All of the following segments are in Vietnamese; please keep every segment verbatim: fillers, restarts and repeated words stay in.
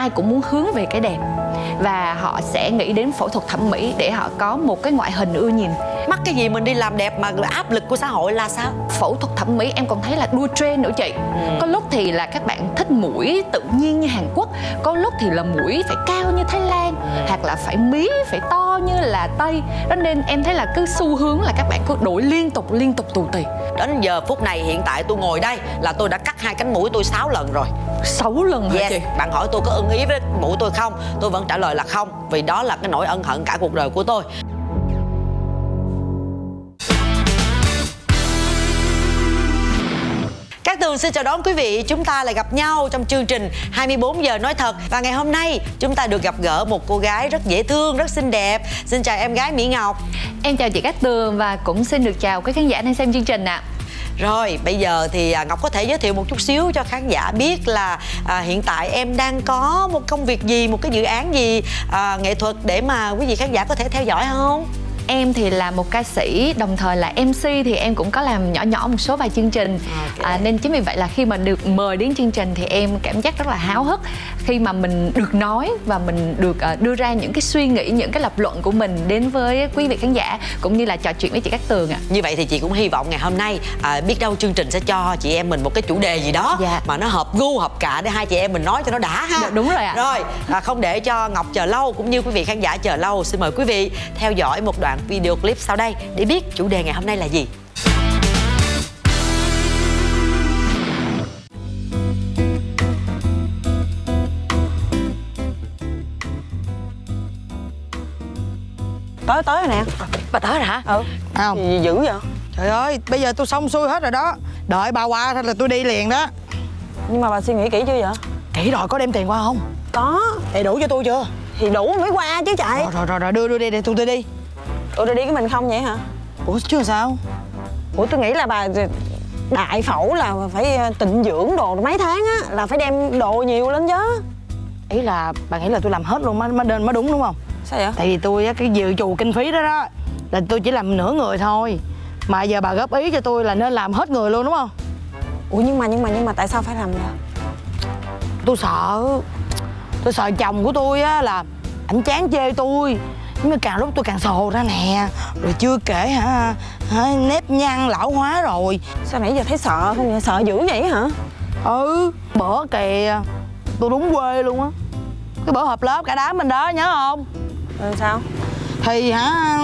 ai cũng muốn hướng về cái đẹp, và họ sẽ nghĩ đến phẫu thuật thẩm mỹ để họ có một cái ngoại hình ưa nhìn. Mắc cái gì mình đi làm đẹp mà áp lực của xã hội là sao? Phẫu thuật thẩm mỹ em còn thấy là đua trend nữa chị. ừ. Có lúc thì là các bạn thích mũi tự nhiên như Hàn Quốc, có lúc thì là mũi phải cao như Thái Lan, ừ. hoặc là phải mí phải to như là Tây. Đó nên em thấy là cứ xu hướng là các bạn cứ đổi liên tục liên tục tù tì. Đến giờ phút này hiện tại tôi ngồi đây là tôi đã cắt hai cánh mũi tôi sáu lần rồi. Sáu lần hả yes. chị? Bạn hỏi tôi có ưng ý với mũi tôi không? Tôi vẫn trả lời là không, vì đó là cái nỗi ân hận cả cuộc đời của tôi. Cát Tường xin chào đón quý vị. Chúng ta lại gặp nhau trong chương trình hai mươi bốn giờ nói thật. Và ngày hôm nay chúng ta được gặp gỡ một cô gái rất dễ thương, rất xinh đẹp. Xin chào em gái Mỹ Ngọc. Em chào chị Cát Tường và cũng xin được chào quý khán giả đang xem chương trình ạ. Rồi, bây giờ thì Ngọc có thể giới thiệu một chút xíu cho khán giả biết là à, hiện tại em đang có một công việc gì, một cái dự án gì à, nghệ thuật để mà quý vị khán giả có thể theo dõi không? Em thì là một ca sĩ, đồng thời là em xê thì em cũng có làm nhỏ nhỏ một số vài chương trình. okay. à, Nên chính vì vậy là khi mà được mời đến chương trình thì em cảm giác rất là háo hức khi mà mình được nói và mình được uh, đưa ra những cái suy nghĩ, những cái lập luận của mình đến với quý vị khán giả, cũng như là trò chuyện với chị Cát Tường ạ. à. Như vậy thì chị cũng hy vọng ngày hôm nay à, biết đâu chương trình sẽ cho chị em mình một cái chủ đề gì đó dạ. mà nó hợp gu hợp cả để hai chị em mình nói cho nó đã ha. Dạ, đúng rồi ạ. Rồi, à, không để cho Ngọc chờ lâu cũng như quý vị khán giả chờ lâu, xin mời quý vị theo dõi một đoạn video clip sau đây để biết chủ đề ngày hôm nay là gì. Tới tới rồi nè. Bà tới rồi hả? Ừ. Không. Gì dữ vậy? Trời ơi, bây giờ tôi xong xuôi hết rồi đó. Đợi bà qua thôi là tôi đi liền đó. Nhưng mà bà suy nghĩ kỹ chưa vậy? Kỹ rồi, có đem tiền qua không? Có. Đầy đủ cho tôi chưa? Thì đủ mới qua chứ chạy. Rồi rồi rồi, rồi đưa đưa đi để tôi tôi đi. Ủa rồi đi với mình không vậy hả? Ủa chứ sao? Ủa tôi nghĩ là bà đại phẫu là phải tịnh dưỡng đồ mấy tháng á, là phải đem đồ nhiều lên chứ. Ý là bà nghĩ là tôi làm hết luôn mới mới mới đúng đúng không? Sao vậy? Tại vì tôi á, cái dự trù kinh phí đó đó là tôi chỉ làm nửa người thôi. Mà giờ bà góp ý cho tôi là nên làm hết người luôn đúng không? Ủa nhưng mà nhưng mà nhưng mà tại sao phải làm vậy? Tôi sợ Tôi sợ chồng của tôi á là ảnh chán chê tôi. Nhưng mà càng lúc tôi càng sồ ra nè. Rồi chưa kể hả, hả nếp nhăn lão hóa rồi. Sao nãy giờ thấy sợ không vậy? Sợ dữ vậy hả? Ừ, bữa kìa tôi đúng quê luôn á. Cái bữa họp lớp cả đám mình đó, nhớ không? Ừ sao? Thì hả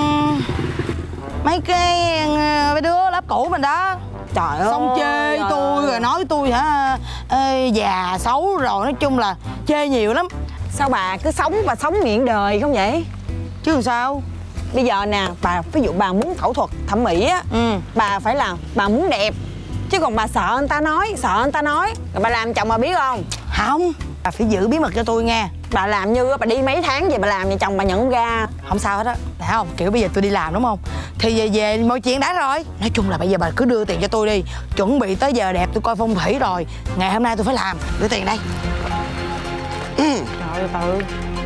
mấy cái mấy đứa lớp cũ mình đó. Trời ơi. Xong chê trời tôi ơi. rồi nói tôi hả ê, già xấu rồi, nói chung là chê nhiều lắm. Sao bà cứ sống và sống nghiện đời không vậy? Chứ làm sao? Bây giờ nè, bà ví dụ bà muốn phẫu thuật thẩm mỹ á, ừ. bà phải làm, bà muốn đẹp. Chứ còn bà sợ người ta nói, sợ người ta nói, rồi bà làm chồng bà biết không? Không, bà phải giữ bí mật cho tôi nghe. Bà làm như bà đi mấy tháng vậy bà làm vậy chồng bà nhận ra. Không sao hết á, thấy không? Kiểu bây giờ tôi đi làm đúng không? Thì về về mọi chuyện đã rồi. Nói chung là bây giờ bà cứ đưa tiền cho tôi đi. Chuẩn bị tới giờ đẹp tôi coi phong thủy rồi. Ngày hôm nay tôi phải làm, đưa tiền đây. ừ. Trời ơi tự.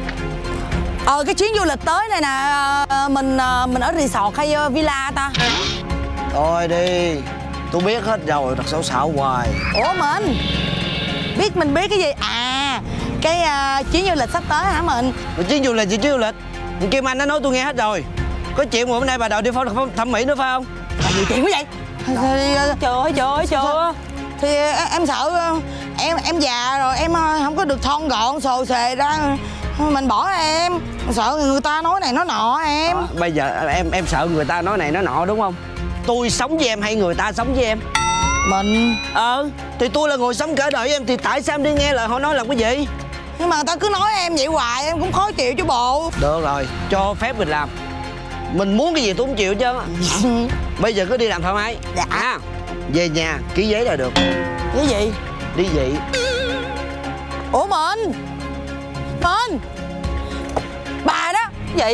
Ờ cái chuyến du lịch tới này nè, mình mình ở resort hay villa ta? Thôi đi, tôi biết hết rồi, thật xấu xạo hoài. Ủa mình biết mình biết cái gì? À cái uh, chuyến du lịch sắp tới hả mình? Mà chuyến du lịch gì chuyến du lịch? Thằng Kim Anh đã nói tôi nghe hết rồi. Có chuyện mà hôm nay bà đòi đi phẫu thuật thẩm mỹ nữa phải không? Làm gì chuyện quá vậy? Thì, Trời ơi trời ơi chưa. Thì em sợ em em già rồi em không có được thon gọn xồ xề ra, mình bỏ em, sợ người ta nói này nói nọ em. Đó, bây giờ em em sợ người ta nói này nói nọ đúng không? Tôi sống với em hay người ta sống với em? Mình Ờ thì tôi là người sống cả đời với em, thì tại sao em đi nghe lời họ nói làm cái gì? Nhưng mà người ta cứ nói em vậy hoài em cũng khó chịu chứ bộ. Được rồi, cho phép mình làm. Mình muốn cái gì tôi không chịu chứ. Bây giờ cứ đi làm thoải mái. Dạ. À, về nhà ký giấy là được. Cái gì? Đi vậy. Ủa mình Mình